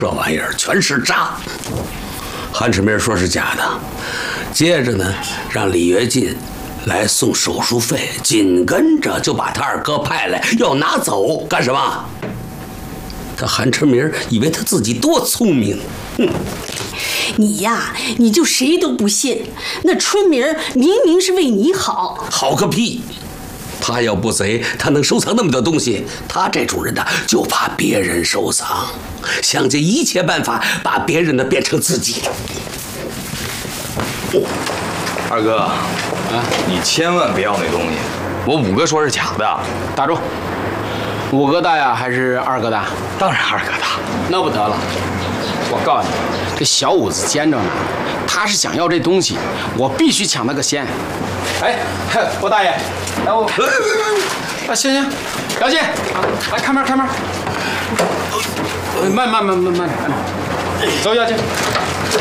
这玩意儿全是诈。韩志明说是假的，接着呢，让李跃进来送手术费，紧跟着就把他二哥派来要拿走，干什么？他韩志明以为他自己多聪明， 你呀，你就谁都不信。那春明明明是为你好， 好个屁！他要不贼，他能收藏那么多东西？他这种人呢，就怕别人收藏，想尽一切办法把别人的变成自己的。 二哥，啊，你千万别要那东西，我五哥说是假的。 打住！五哥大呀，还是二哥大？ 当然二哥大。 那不得了！我告诉你，这小五子奸着呢，他是想要这东西，我必须抢他个先。哎，郭大爷，来我，啊，行，姚进，来开门，慢点，走，姚进。